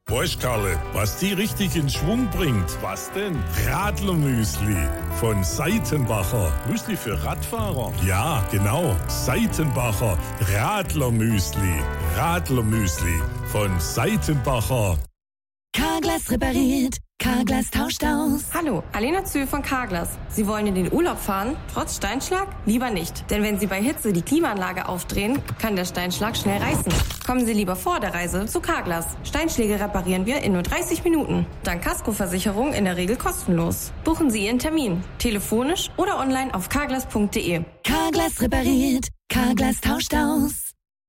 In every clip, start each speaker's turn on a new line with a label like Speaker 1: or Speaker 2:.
Speaker 1: Weißt, Karle, was die richtig in Schwung bringt? Was denn? Radlermüsli von Seitenbacher. Müsli für Radfahrer? Ja, genau. Seitenbacher Radlermüsli. Radlermüsli von Seitenbacher.
Speaker 2: Carglass repariert. Carglass tauscht aus.
Speaker 3: Hallo, Alena Zühl von Carglass. Sie wollen in den Urlaub fahren, trotz Steinschlag? Lieber nicht. Denn wenn Sie bei Hitze die Klimaanlage aufdrehen, kann der Steinschlag schnell reißen. Kommen Sie lieber vor der Reise zu Carglass. Steinschläge reparieren wir in nur 30 Minuten. Dank Kaskoversicherung in der Regel kostenlos. Buchen Sie Ihren Termin. Telefonisch oder online auf carglass.de.
Speaker 2: Carglass repariert. Carglass tauscht aus.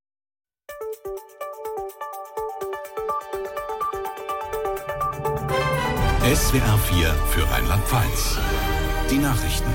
Speaker 4: SWR 4 für Rheinland-Pfalz. Die Nachrichten.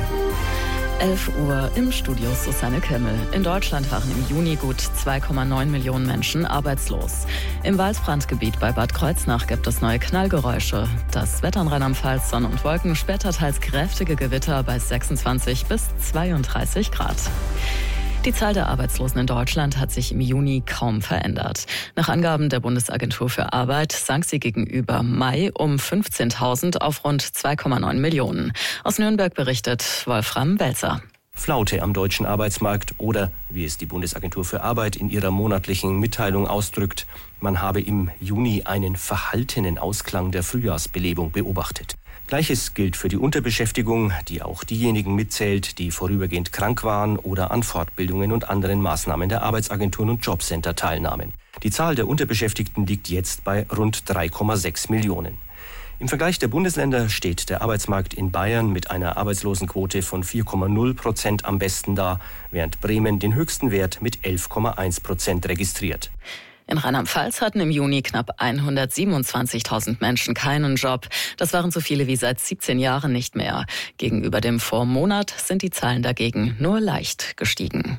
Speaker 5: 11 Uhr im Studio Susanne Kemmel. In Deutschland waren im Juni gut 2,9 Millionen Menschen arbeitslos. Im Waldbrandgebiet bei Bad Kreuznach gibt es neue Knallgeräusche. Das Wetter in Rheinland-Pfalz, Sonne und Wolken, später teils kräftige Gewitter bei 26 bis 32 Grad. Die Zahl der Arbeitslosen in Deutschland hat sich im Juni kaum verändert. Nach Angaben der Bundesagentur für Arbeit sank sie gegenüber Mai um 15.000 auf rund 2,9 Millionen. Aus Nürnberg berichtet Wolfram Welzer.
Speaker 6: Flaute am deutschen Arbeitsmarkt oder, wie es die Bundesagentur für Arbeit in ihrer monatlichen Mitteilung ausdrückt, man habe im Juni einen verhaltenen Ausklang der Frühjahrsbelebung beobachtet. Gleiches gilt für die Unterbeschäftigung, die auch diejenigen mitzählt, die vorübergehend krank waren oder an Fortbildungen und anderen Maßnahmen der Arbeitsagenturen und Jobcenter teilnahmen. Die Zahl der Unterbeschäftigten liegt jetzt bei rund 3,6 Millionen. Im Vergleich der Bundesländer steht der Arbeitsmarkt in Bayern mit einer Arbeitslosenquote von 4,0% am besten da, während Bremen den höchsten Wert mit 11,1% registriert.
Speaker 5: In Rheinland-Pfalz hatten im Juni knapp 127.000 Menschen keinen Job. Das waren so viele wie seit 17 Jahren nicht mehr. Gegenüber dem Vormonat sind die Zahlen dagegen nur leicht gestiegen.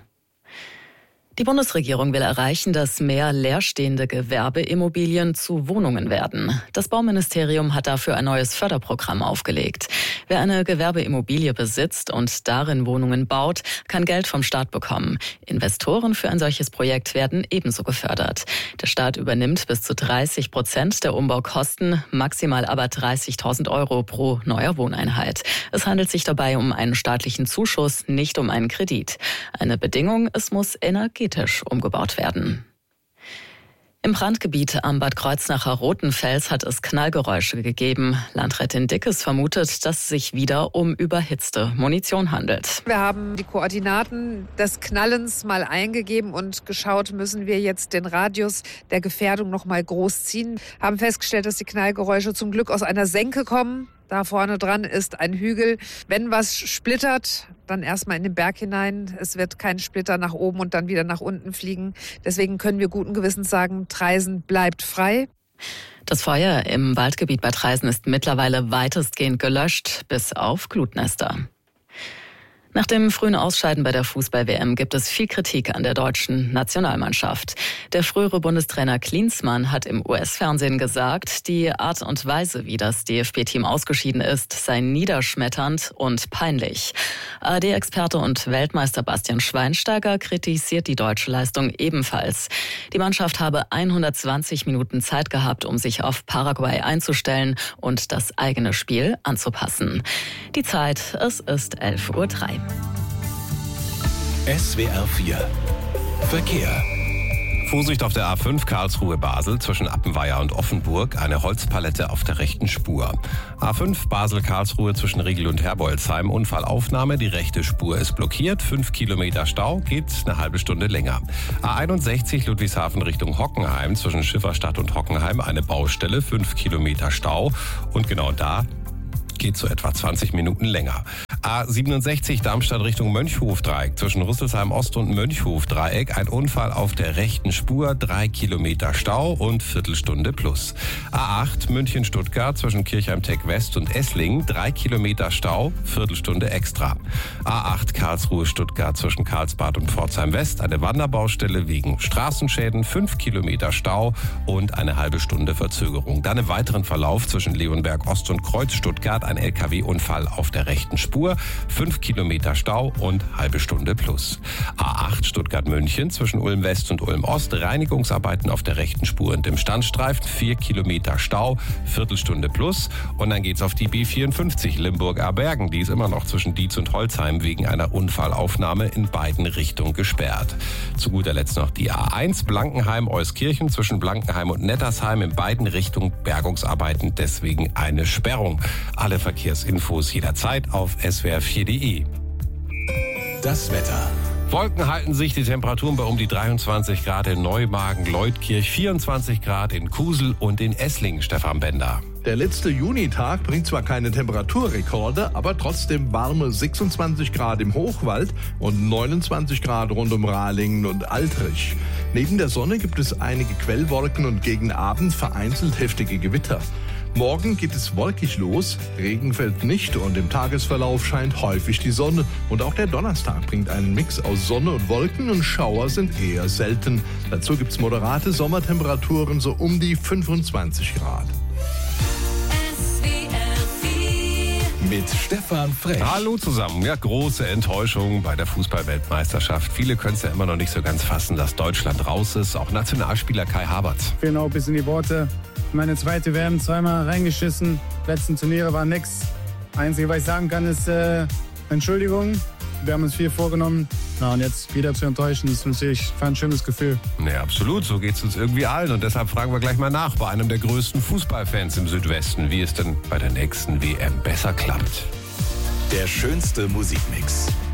Speaker 5: Die Bundesregierung will erreichen, dass mehr leerstehende Gewerbeimmobilien zu Wohnungen werden. Das Bauministerium hat dafür ein neues Förderprogramm aufgelegt. Wer eine Gewerbeimmobilie besitzt und darin Wohnungen baut, kann Geld vom Staat bekommen. Investoren für ein solches Projekt werden ebenso gefördert. Der Staat übernimmt bis zu 30% der Umbaukosten, maximal aber 30.000 € pro neuer Wohneinheit. Es handelt sich dabei um einen staatlichen Zuschuss, nicht um einen Kredit. Eine Bedingung, es muss energetisch umgebaut werden. Im Brandgebiet am Bad Kreuznacher Rotenfels hat es Knallgeräusche gegeben. Landrätin Dickes vermutet, dass es sich wieder um überhitzte Munition handelt.
Speaker 7: Wir haben die Koordinaten des Knallens mal eingegeben und geschaut, müssen wir jetzt den Radius der Gefährdung noch mal groß ziehen. Haben festgestellt, dass die Knallgeräusche zum Glück aus einer Senke kommen. Da vorne dran ist ein Hügel. Wenn was splittert, dann erstmal in den Berg hinein. Es wird kein Splitter nach oben und dann wieder nach unten fliegen. Deswegen können wir guten Gewissens sagen, Traisen bleibt frei.
Speaker 5: Das Feuer im Waldgebiet bei Traisen ist mittlerweile weitestgehend gelöscht, bis auf Glutnester. Nach dem frühen Ausscheiden bei der Fußball-WM gibt es viel Kritik an der deutschen Nationalmannschaft. Der frühere Bundestrainer Klinsmann hat im US-Fernsehen gesagt, die Art und Weise, wie das DFB-Team ausgeschieden ist, sei niederschmetternd und peinlich. ARD-Experte und Weltmeister Bastian Schweinsteiger kritisiert die deutsche Leistung ebenfalls. Die Mannschaft habe 120 Minuten Zeit gehabt, um sich auf Paraguay einzustellen und das eigene Spiel anzupassen. Die Zeit, es ist 11:03 Uhr.
Speaker 4: SWR 4 Verkehr.
Speaker 8: Vorsicht auf der A5 Karlsruhe-Basel zwischen Appenweier und Offenburg, eine Holzpalette auf der rechten Spur. A5 Basel-Karlsruhe zwischen Riegel und Herbolzheim, Unfallaufnahme, die rechte Spur ist blockiert, 5 Kilometer Stau, geht eine halbe Stunde länger. A61 Ludwigshafen Richtung Hockenheim zwischen Schifferstadt und Hockenheim, eine Baustelle, 5 Kilometer Stau und genau da geht so etwa 20 Minuten länger. A67 Darmstadt Richtung Mönchhof-Dreieck zwischen Rüsselsheim Ost und Mönchhof-Dreieck. Ein Unfall auf der rechten Spur, 3 Kilometer Stau und Viertelstunde plus. A8 München-Stuttgart zwischen Kirchheim-Tech-West und Esslingen, 3 Kilometer Stau, Viertelstunde extra. A8 Karlsruhe-Stuttgart zwischen Karlsbad und Pforzheim-West, eine Wanderbaustelle wegen Straßenschäden, 5 Kilometer Stau und eine halbe Stunde Verzögerung. Dann im weiteren Verlauf zwischen Leonberg Ost und Kreuz Stuttgart ein LKW-Unfall auf der rechten Spur. Spur, 5 Kilometer Stau und halbe Stunde plus. A8 Stuttgart-München zwischen Ulm West und Ulm Ost, Reinigungsarbeiten auf der rechten Spur und im Standstreifen, 4 Kilometer Stau, Viertelstunde plus. Und dann geht's auf die B54 Limburg-Abergen. Die ist immer noch zwischen Dietz und Holzheim wegen einer Unfallaufnahme in beiden Richtungen gesperrt. Zu guter Letzt noch die A1 Blankenheim-Euskirchen zwischen Blankenheim und Nettersheim in beiden Richtungen Bergungsarbeiten, deswegen eine Sperrung. Alle Verkehrsinfos jederzeit auf swr4.de.
Speaker 4: Das Wetter.
Speaker 8: Wolken halten sich, die Temperaturen bei um die 23 Grad in Neumagen, Leutkirch, 24 Grad in Kusel und in Esslingen. Stefan Bender.
Speaker 9: Der letzte Junitag bringt zwar keine Temperaturrekorde, aber trotzdem warme 26 Grad im Hochwald und 29 Grad rund um Rahlingen und Altrich. Neben der Sonne gibt es einige Quellwolken und gegen Abend vereinzelt heftige Gewitter. Morgen geht es wolkig los, Regen fällt nicht und im Tagesverlauf scheint häufig die Sonne. Und auch der Donnerstag bringt einen Mix aus Sonne und Wolken und Schauer sind eher selten. Dazu gibt es moderate Sommertemperaturen so um die 25 Grad.
Speaker 4: Mit Stefan Frech.
Speaker 8: Hallo zusammen. Ja, große Enttäuschung bei der Fußball-Weltmeisterschaft. Viele können es ja immer noch nicht so ganz fassen, dass Deutschland raus ist. Auch Nationalspieler Kai Havertz.
Speaker 10: Genau, bis in die Worte. Meine zweite WM zweimal reingeschissen. Letzten Turniere war nix. Einzige, was ich sagen kann, ist Entschuldigung. Wir haben uns viel vorgenommen. Ja, und jetzt wieder zu enttäuschen, ist natürlich ein schönes Gefühl.
Speaker 8: Ja, absolut. So geht es uns irgendwie allen. Und deshalb fragen wir gleich mal nach bei einem der größten Fußballfans im Südwesten, wie es denn bei der nächsten WM besser klappt.
Speaker 4: Der schönste Musikmix.